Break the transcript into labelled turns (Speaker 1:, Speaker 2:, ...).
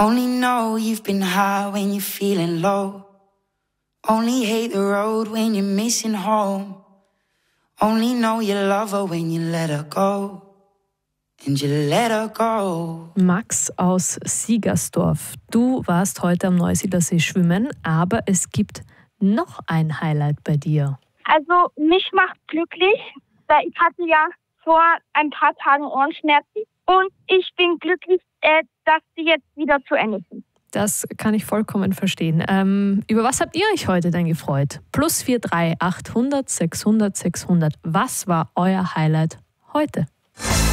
Speaker 1: Only know you've been high when you're feeling low. Only hate the road when you're missing home. Only know you love her when you let her go. And you let her go.
Speaker 2: Max aus Siegersdorf, du warst heute am Neusiedler See schwimmen, aber es gibt noch ein Highlight bei dir.
Speaker 3: Also mich macht glücklich, weil ich hatte ja vor ein paar Tagen Ohrenschmerzen und ich bin glücklich, dass die jetzt wieder zu Ende sind.
Speaker 2: Das kann ich vollkommen verstehen. Über was habt ihr euch heute denn gefreut? +43 800 600 600. Was war euer Highlight heute?